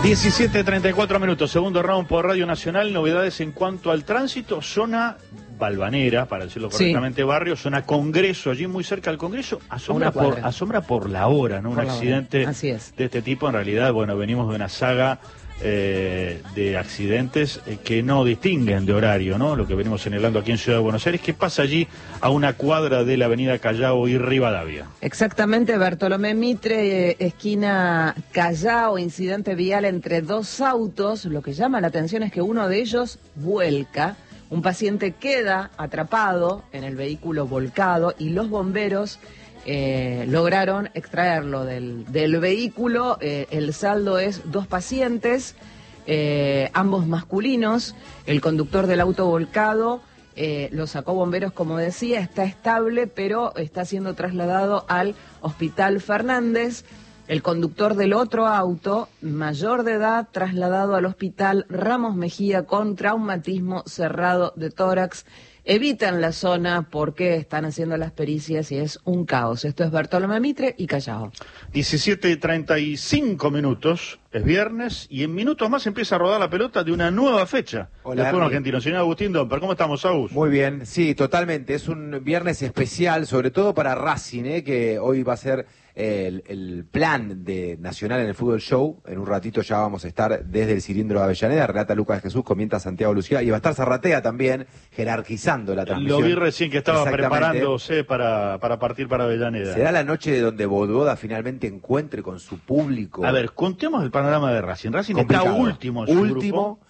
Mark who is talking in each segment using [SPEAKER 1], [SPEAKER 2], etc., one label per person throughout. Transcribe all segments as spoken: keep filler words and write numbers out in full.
[SPEAKER 1] diecisiete treinta y cuatro minutos, segundo round por Radio Nacional. Novedades en cuanto al tránsito. Zona Balvanera, para decirlo correctamente, sí. Barrio, zona Congreso, allí muy cerca del Congreso. Asombra, por, asombra por la hora, ¿no? Un accidente de este tipo. En realidad, bueno, venimos de una saga eh, de accidentes eh, que no distinguen de horario, ¿no? Lo que venimos señalando aquí en Ciudad de Buenos Aires. ¿Qué pasa allí a una cuadra de la avenida Callao y Rivadavia?
[SPEAKER 2] Exactamente, Bartolomé Mitre, eh, esquina Callao, incidente vial entre dos autos. Lo que llama la atención es que uno de ellos vuelca. Un paciente queda atrapado en el vehículo volcado y los bomberos eh, lograron extraerlo del, del vehículo. Eh, el saldo es dos pacientes, eh, ambos masculinos. El conductor del auto volcado eh, lo sacó bomberos, como decía, está estable, pero está siendo trasladado al Hospital Fernández. El conductor del otro auto, mayor de edad, trasladado al Hospital Ramos Mejía con traumatismo cerrado de tórax. Evitan la zona porque están haciendo las pericias y es un caos. Esto es Bartolomé Mitre y Callao.
[SPEAKER 1] diecisiete treinta y cinco minutos, es viernes, y en minutos más empieza a rodar la pelota de una nueva fecha.
[SPEAKER 3] Hola,
[SPEAKER 1] del fútbol argentino. Señor Agustín Domper, ¿cómo estamos, Agus?
[SPEAKER 3] Muy bien, sí, totalmente. Es un viernes especial, sobre todo para Racing, ¿eh? Que hoy va a ser el, el plan de Nacional en el Fútbol Show. En un ratito ya vamos a estar desde el cilindro de Avellaneda. Relata Lucas Jesús, comienza Santiago Lucía y va a estar Zarratea también jerarquizando la transmisión.
[SPEAKER 1] Lo vi recién que estaba preparándose para, para partir para Avellaneda.
[SPEAKER 3] ¿Será la noche de donde Bododa finalmente encuentre con su público?
[SPEAKER 1] A ver, contemos el panorama de Racing. Racing complicado. Está último en su
[SPEAKER 3] último,
[SPEAKER 1] grupo.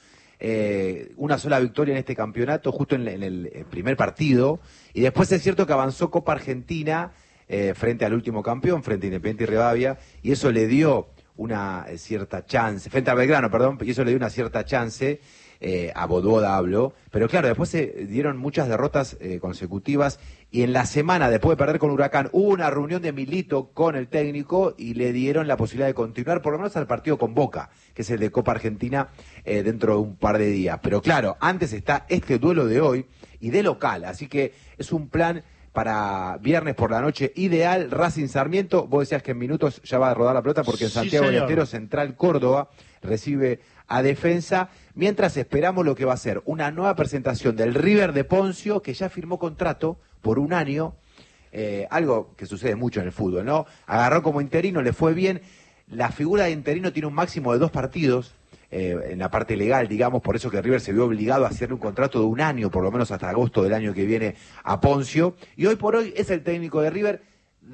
[SPEAKER 3] Eh, una sola victoria en este campeonato, justo en, en el primer partido. Y después es cierto que avanzó Copa Argentina eh, frente al último campeón, frente a Independiente y Rivadavia, y eso le dio una eh, cierta chance, frente a Belgrano, perdón, y eso le dio una cierta chance eh, a Bododa, hablo. Pero claro, después se dieron muchas derrotas eh, consecutivas, y en la semana, después de perder con Huracán, hubo una reunión de Milito con el técnico y le dieron la posibilidad de continuar, por lo menos al partido con Boca, que es el de Copa Argentina, eh, dentro de un par de días. Pero claro, antes está este duelo de hoy y de local, así que es un plan para viernes por la noche ideal. Racing Sarmiento, vos decías que en minutos ya va a rodar la pelota porque en
[SPEAKER 1] Sí,
[SPEAKER 3] Santiago del
[SPEAKER 1] señor.
[SPEAKER 3] Estero Central Córdoba recibe a Defensa, mientras esperamos lo que va a ser una nueva presentación del River de Poncio, que ya firmó contrato por un año, eh, algo que sucede mucho en el fútbol, ¿no? Agarró como interino, le fue bien. La figura de interino tiene un máximo de dos partidos, eh, en la parte legal, digamos, por eso que River se vio obligado a hacerle un contrato de un año, por lo menos hasta agosto del año que viene, a Poncio, y hoy por hoy es el técnico de River.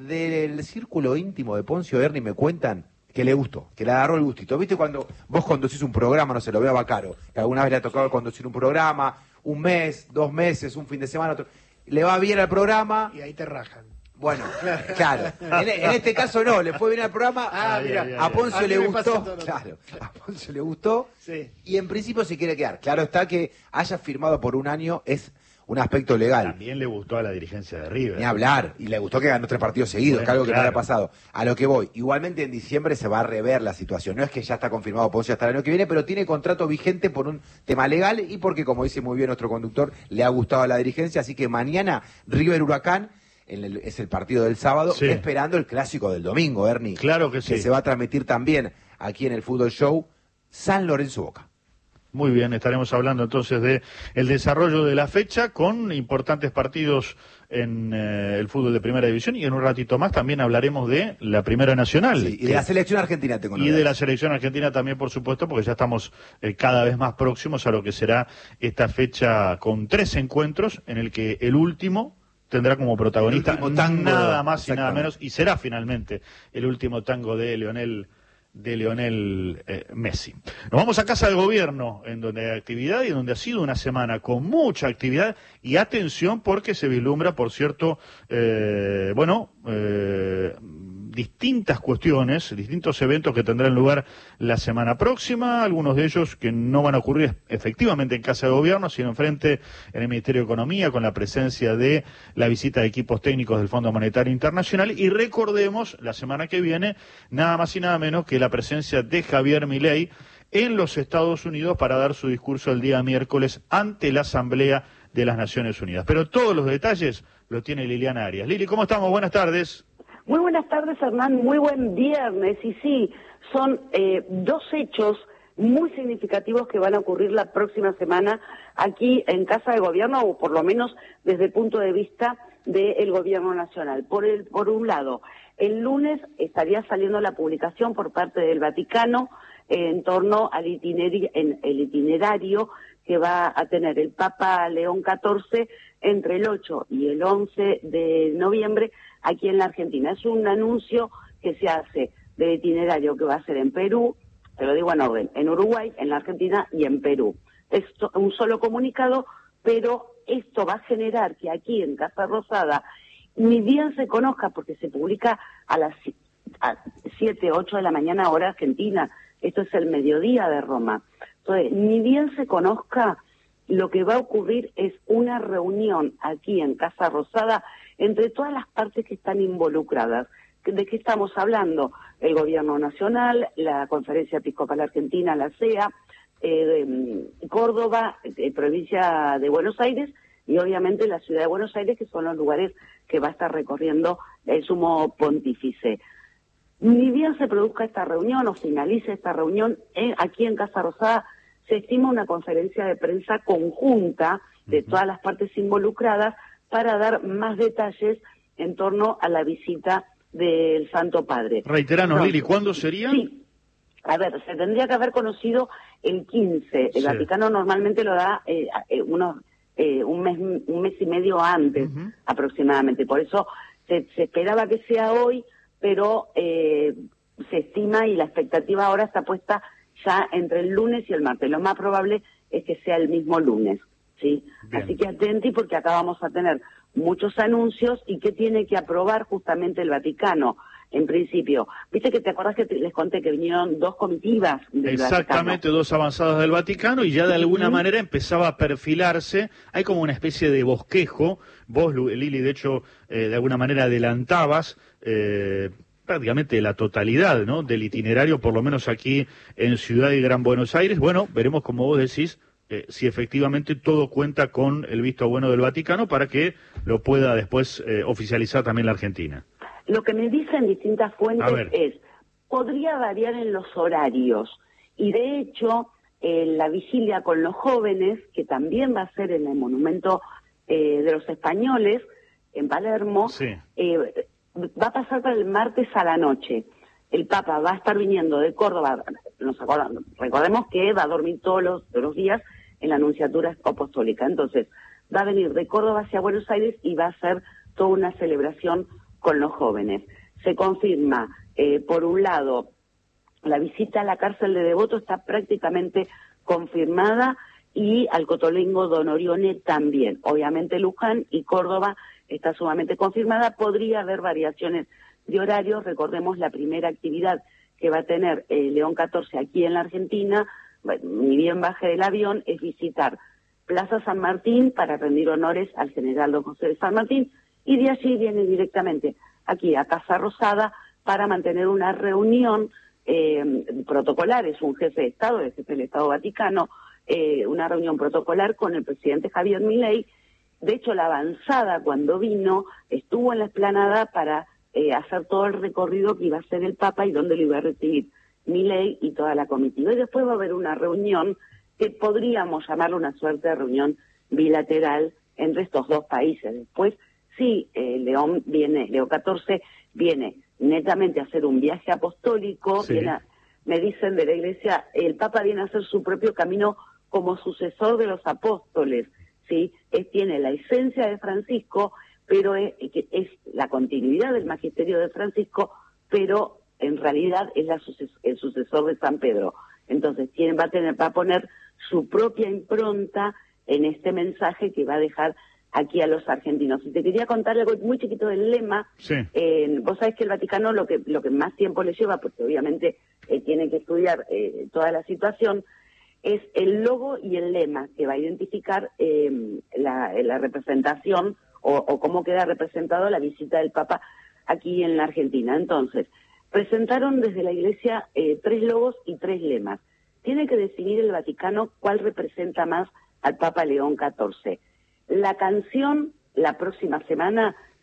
[SPEAKER 3] Del círculo íntimo de Poncio, Ernie, me cuentan que le gustó, que le agarró el gustito. ¿Viste cuando vos conducís un programa, no se lo veo a Bacaro, que alguna vez le ha tocado conducir un programa, un mes, dos meses, un fin de semana, otro, le va bien al programa
[SPEAKER 4] y ahí te rajan?
[SPEAKER 3] Bueno, claro. En, en este caso no, le fue bien al programa.
[SPEAKER 4] Ah, mira,
[SPEAKER 3] a Poncio
[SPEAKER 4] a
[SPEAKER 3] le
[SPEAKER 4] mí me pasa
[SPEAKER 3] gustó.
[SPEAKER 4] todo.
[SPEAKER 3] Claro, a Poncio le gustó.
[SPEAKER 4] Sí.
[SPEAKER 3] Y en principio se quiere quedar. Claro está que haya firmado por un año es un aspecto legal.
[SPEAKER 1] También le gustó a la dirigencia de River.
[SPEAKER 3] Ni hablar. Y le gustó que ganó tres partidos seguidos,
[SPEAKER 1] Bueno,
[SPEAKER 3] que algo que
[SPEAKER 1] claro.
[SPEAKER 3] no había pasado. A lo que voy. Igualmente en diciembre se va a rever la situación. No es que ya está confirmado Poncio hasta el año que viene, pero tiene contrato vigente por un tema legal y porque, como dice muy bien nuestro conductor, le ha gustado a la dirigencia. Así que mañana River Huracán en el- es el partido del sábado,
[SPEAKER 1] Sí.
[SPEAKER 3] esperando el clásico del domingo, Ernie.
[SPEAKER 1] Claro que sí.
[SPEAKER 3] Que se va a transmitir también aquí en el Fútbol Show, San Lorenzo Boca.
[SPEAKER 1] Muy bien, estaremos hablando entonces de el desarrollo de la fecha con importantes partidos en eh, el fútbol de Primera División, y en un ratito más también hablaremos de la Primera Nacional.
[SPEAKER 3] Sí, y de la selección argentina tengo
[SPEAKER 1] Y de
[SPEAKER 3] novedades.
[SPEAKER 1] la selección argentina también, por supuesto, porque ya estamos eh, cada vez más próximos a lo que será esta fecha con tres encuentros, en el que el último tendrá como protagonista
[SPEAKER 3] El último tango,
[SPEAKER 1] nada más y nada
[SPEAKER 3] exactamente.
[SPEAKER 1] menos, y será finalmente el último tango de Lionel de Lionel eh, Messi. Nos vamos a Casa del Gobierno, en donde hay actividad y en donde ha sido una semana con mucha actividad, y atención porque se vislumbra, por cierto, eh, bueno, eh, distintas cuestiones, distintos eventos que tendrán lugar la semana próxima, algunos de ellos que no van a ocurrir efectivamente en Casa de Gobierno, sino enfrente en el Ministerio de Economía, con la presencia de la visita de equipos técnicos del Fondo Monetario Internacional, y recordemos, la semana que viene, nada más y nada menos que la presencia de Javier Milei en los Estados Unidos para dar su discurso el día miércoles ante la Asamblea de las Naciones Unidas. Pero todos los detalles los tiene Liliana Arias. Lili, ¿cómo estamos? Buenas tardes.
[SPEAKER 4] Muy buenas tardes, Hernán, muy buen viernes. Y sí, son eh, dos hechos muy significativos que van a ocurrir la próxima semana aquí en Casa de Gobierno, o por lo menos desde el punto de vista del Gobierno Nacional. Por, el, por un lado, el lunes estaría saliendo la publicación por parte del Vaticano eh, en torno al itinerario, en, el itinerario que va a tener el Papa León catorce entre el ocho y el once de noviembre aquí en la Argentina. Es un anuncio que se hace del itinerario que va a ser en Perú, te lo digo en orden, en Uruguay, en la Argentina y en Perú. Es un solo comunicado, pero esto va a generar que aquí en Casa Rosada, ni bien se conozca, porque se publica a las siete, ocho de la mañana hora argentina, esto es el mediodía de Roma. Entonces, ni bien se conozca, lo que va a ocurrir es una reunión aquí en Casa Rosada entre todas las partes que están involucradas. ¿De qué estamos hablando? El Gobierno Nacional, la Conferencia Episcopal Argentina, la C E A, eh, Córdoba, eh, provincia de Buenos Aires y obviamente la ciudad de Buenos Aires, que son los lugares que va a estar recorriendo el sumo pontífice. Ni bien se produzca esta reunión o finalice esta reunión, eh, aquí en Casa Rosada se estima una conferencia de prensa conjunta de todas las partes involucradas para dar más detalles en torno a la visita del Santo Padre.
[SPEAKER 1] Reiteranos, Lili, ¿cuándo sería?
[SPEAKER 4] Sí, a ver, se tendría que haber conocido el quince. El sí. Vaticano normalmente lo da eh, eh, unos, eh, un, mes, un mes y medio antes, uh-huh. aproximadamente. Por eso se, se esperaba que sea hoy, pero eh, se estima y la expectativa ahora está puesta ya entre el lunes y el martes. Lo más probable es que sea el mismo lunes, ¿sí? Bien. Así que atenti porque acá vamos a tener muchos anuncios y que tiene que aprobar justamente el Vaticano. En principio, viste que te acordás que te, les conté que vinieron dos comitivas del
[SPEAKER 1] Exactamente, Vaticano. Dos avanzadas del Vaticano y ya de alguna uh-huh. manera empezaba a perfilarse, hay como una especie de bosquejo, vos Lili de hecho eh, de alguna manera adelantabas eh, prácticamente la totalidad, ¿no?, del itinerario, por lo menos aquí en Ciudad y Gran Buenos Aires. Bueno, veremos como vos decís, Eh, si efectivamente todo cuenta con el visto bueno del Vaticano para que lo pueda después eh, oficializar también la Argentina.
[SPEAKER 4] Lo que me dicen distintas fuentes es, podría variar en los horarios, y de hecho eh, la vigilia con los jóvenes, que también va a ser en el Monumento eh, de los Españoles, en Palermo, sí. eh, va a pasar para el martes a la noche. El Papa va a estar viniendo de Córdoba, nos acordamos, recordemos que va a dormir todos los, todos los días en la Nunciatura Apostólica. Entonces, va a venir de Córdoba hacia Buenos Aires y va a hacer toda una celebración con los jóvenes. Se confirma, eh, por un lado, la visita a la cárcel de Devoto está prácticamente confirmada y al Cotolengo Don Orione también. Obviamente Luján y Córdoba está sumamente confirmada. Podría haber variaciones de horarios. Recordemos la primera actividad que va a tener eh, León catorce aquí en la Argentina, bueno, ni bien baje del avión, es visitar Plaza San Martín para rendir honores al general don José de San Martín, y de allí viene directamente aquí a Casa Rosada para mantener una reunión eh, protocolar. Es un jefe de Estado, el jefe del Estado Vaticano, eh, una reunión protocolar con el presidente Javier Milei. De hecho, la avanzada cuando vino estuvo en la explanada para eh, hacer todo el recorrido que iba a hacer el Papa y donde lo iba a recibir Milei y toda la comitiva. Y después va a haber una reunión que podríamos llamarlo una suerte de reunión bilateral entre estos dos países. Después, sí, eh, León viene, León catorce viene netamente a hacer un viaje apostólico, sí. viene a, me dicen de la Iglesia, el Papa viene a hacer su propio camino como sucesor de los apóstoles, ¿sí? Es, tiene la esencia de Francisco, pero es, es la continuidad del magisterio de Francisco, pero en realidad es la suces el sucesor de San Pedro. Entonces tiene, va a tener, va a poner su propia impronta en este mensaje que va a dejar aquí a los argentinos. Y te quería contar algo muy chiquito del lema.
[SPEAKER 1] Sí.
[SPEAKER 4] Eh, vos sabés que el Vaticano lo que lo que más tiempo le lleva, porque obviamente eh, tiene que estudiar eh, toda la situación, es el logo y el lema que va a identificar eh, la, la representación o, o cómo queda representado la visita del Papa aquí en la Argentina. Entonces, presentaron desde la Iglesia eh, tres logos y tres lemas. Tiene que decidir el Vaticano cuál representa más al Papa León catorce. La canción, la próxima semana,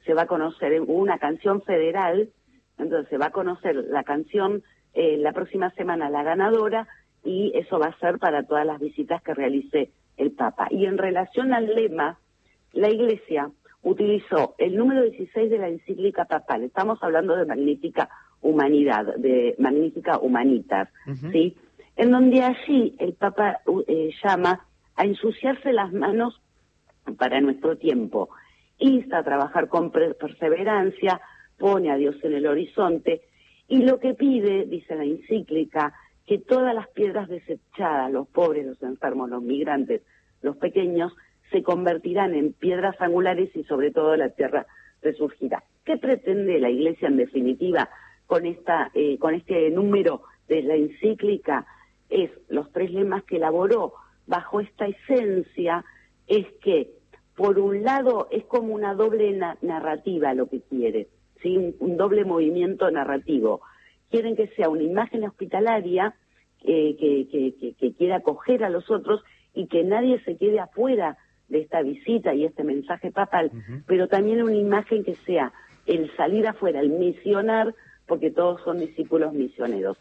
[SPEAKER 4] se va a conocer una canción federal, entonces se va a conocer la canción eh, la próxima semana, la ganadora, y eso va a ser para todas las visitas que realice el Papa. Y en relación al lema, la Iglesia utilizó el número dieciséis de la encíclica papal, estamos hablando de Magnífica Humanidad, de Magnífica Humanitas, uh-huh. ¿sí? En donde allí el Papa eh, llama a ensuciarse las manos para nuestro tiempo, insta a trabajar con perseverancia, pone a Dios en el horizonte, y lo que pide, dice la encíclica, que todas las piedras desechadas, los pobres, los enfermos, los migrantes, los pequeños, se convertirán en piedras angulares y sobre todo la tierra resurgirá. ¿Qué pretende la Iglesia en definitiva con esta, eh, con este número de la encíclica? Es los tres lemas que elaboró bajo esta esencia, es que por un lado es como una doble na- narrativa lo que quiere, ¿sí? un, un doble movimiento narrativo. Quieren que sea una imagen hospitalaria eh, que, que, que, que quiera acoger a los otros y que nadie se quede afuera de esta visita y este mensaje papal, uh-huh. pero también una imagen que sea el salir afuera, el misionar, porque todos son discípulos misioneros.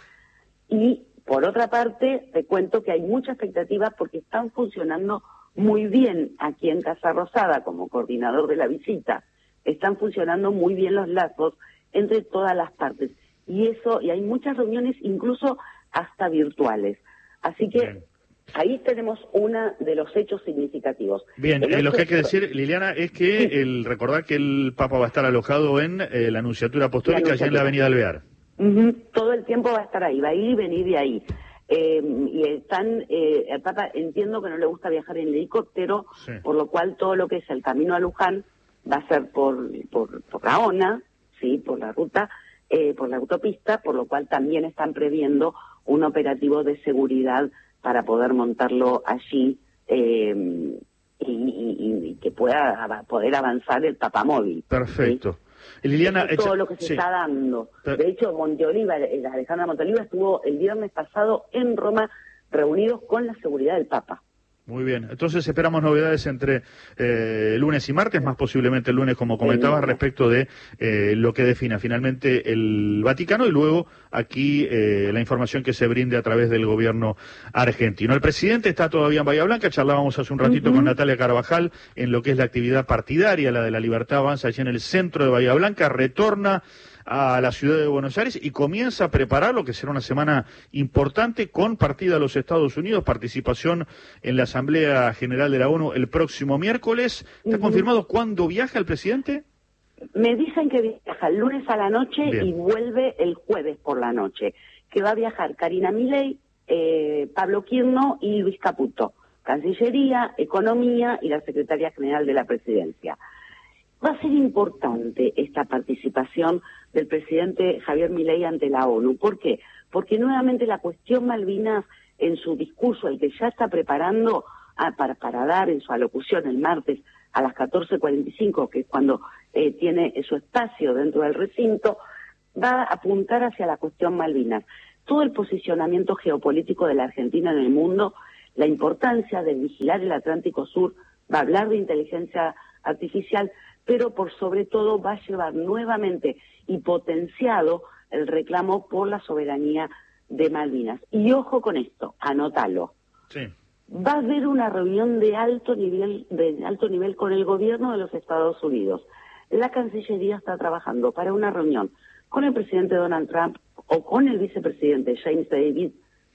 [SPEAKER 4] Y por otra parte, te cuento que hay mucha expectativa porque están funcionando muy bien aquí en Casa Rosada como coordinador de la visita. Están funcionando muy bien los lazos entre todas las partes. Y eso, y hay muchas reuniones incluso hasta virtuales. Así que bien. Ahí tenemos uno de los hechos significativos.
[SPEAKER 1] Bien, eh, lo que hay que decir, Liliana, es que sí. el recordar que el Papa va a estar alojado en eh, la Anunciatura Apostólica, allá en la Avenida Alvear.
[SPEAKER 4] Uh-huh. Todo el tiempo va a estar ahí, va a ir y venir de ahí. Eh, y están, eh, el Papa entiendo que no le gusta viajar en helicóptero, sí. por lo cual todo lo que es el camino a Luján va a ser por, por, por la ONA, sí, por la ruta, eh, por la autopista, por lo cual también están previendo un operativo de seguridad para poder montarlo allí eh, y, y, y que pueda poder avanzar el papamóvil.
[SPEAKER 1] Perfecto. ¿Sí? Liliana,
[SPEAKER 4] es todo lo que se sí. está dando. De hecho, Monteoliva, Alejandra Monteoliva estuvo el viernes pasado en Roma reunidos con la seguridad del Papa.
[SPEAKER 1] Muy bien, entonces esperamos novedades entre eh, lunes y martes, más posiblemente el lunes, como comentabas, respecto de eh, lo que defina finalmente el Vaticano y luego aquí eh, la información que se brinde a través del gobierno argentino. El presidente está todavía en Bahía Blanca, charlábamos hace un ratito uh-huh. con Natalia Carvajal en lo que es la actividad partidaria, la de la Libertad Avanza, allí en el centro de Bahía Blanca, retorna a la ciudad de Buenos Aires y comienza a preparar lo que será una semana importante con partida a los Estados Unidos, participación en la Asamblea General de la ONU el próximo miércoles. ¿Está uh-huh. confirmado cuándo viaja el presidente?
[SPEAKER 4] Me dicen que viaja el lunes a la noche Bien. y vuelve el jueves por la noche, que va a viajar Karina Milei, eh, Pablo Quirno y Luis Caputo, Cancillería, Economía y la Secretaría General de la Presidencia. Va a ser importante esta participación del presidente Javier Milei ante la ONU. ¿Por qué? Porque nuevamente la cuestión Malvinas, en su discurso, el que ya está preparando a, para, para dar en su alocución el martes a las catorce cuarenta y cinco, que es cuando eh, tiene su espacio dentro del recinto, va a apuntar hacia la cuestión Malvinas. Todo el posicionamiento geopolítico de la Argentina en el mundo, la importancia de vigilar el Atlántico Sur, va a hablar de inteligencia artificial, pero por sobre todo va a llevar nuevamente y potenciado el reclamo por la soberanía de Malvinas. Y ojo con esto, anótalo.
[SPEAKER 1] Sí.
[SPEAKER 4] Va a haber una reunión de alto nivel, de alto nivel con el gobierno de los Estados Unidos. La Cancillería está trabajando para una reunión con el presidente Donald Trump o con el vicepresidente James David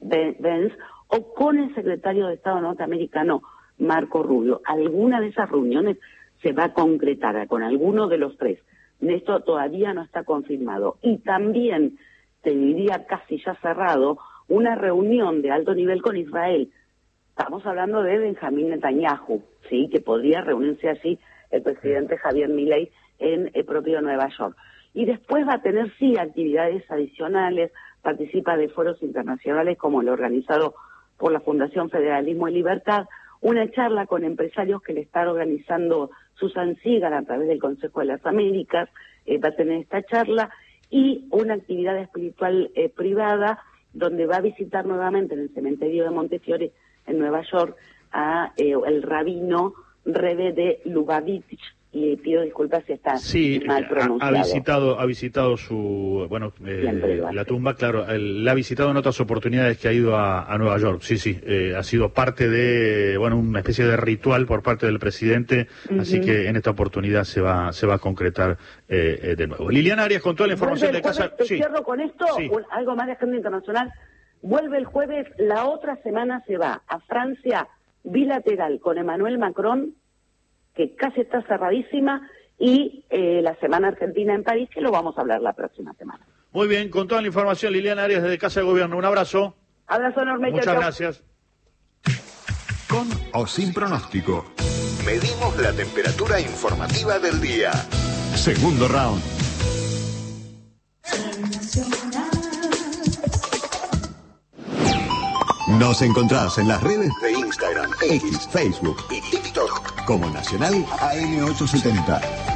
[SPEAKER 4] Vance o con el secretario de Estado norteamericano Marco Rubio. Alguna de esas reuniones se va a concretar con alguno de los tres. Esto todavía no está confirmado. Y también, te diría casi ya cerrado, una reunión de alto nivel con Israel. Estamos hablando de Benjamín Netanyahu, ¿sí? Que podría reunirse allí el presidente Javier Milei en el propio Nueva York. Y después va a tener, sí, actividades adicionales, participa de foros internacionales como el organizado por la Fundación Federalismo y Libertad, una charla con empresarios que le están organizando Susan Sigan a través del Consejo de las Américas, eh, va a tener esta charla, y una actividad espiritual eh, privada donde va a visitar nuevamente en el cementerio de Montefiore, en Nueva York, a eh, el rabino Rebbe de Lubavitch, y pido disculpas si está
[SPEAKER 1] sí,
[SPEAKER 4] mal pronunciado.
[SPEAKER 1] Ha, ha visitado, ha visitado su, bueno, eh, la tumba, claro, el, la ha visitado en otras oportunidades que ha ido a, a Nueva York, sí, sí, eh, ha sido parte de, bueno, una especie de ritual por parte del presidente, uh-huh. Así que en esta oportunidad se va, se va a concretar eh, eh, de nuevo. Liliana Arias, con toda la información de casa.
[SPEAKER 4] Te
[SPEAKER 1] sí.
[SPEAKER 4] cierro con esto, sí. un, algo más de agenda internacional. Vuelve el jueves, la otra semana se va a Francia bilateral con Emmanuel Macron, que casi está cerradísima, y eh, la Semana Argentina en París, que lo vamos a hablar la próxima semana.
[SPEAKER 1] Muy bien, con toda la información, Liliana Arias desde Casa de Gobierno. Un abrazo.
[SPEAKER 4] Abrazo enorme.
[SPEAKER 1] Muchas
[SPEAKER 4] chau,
[SPEAKER 1] gracias.
[SPEAKER 5] Con o sin pronóstico. Medimos la temperatura informativa del día. Segundo round. Nos encontrás en las redes de Instagram, X, Facebook y TikTok como Nacional A M ochocientos setenta.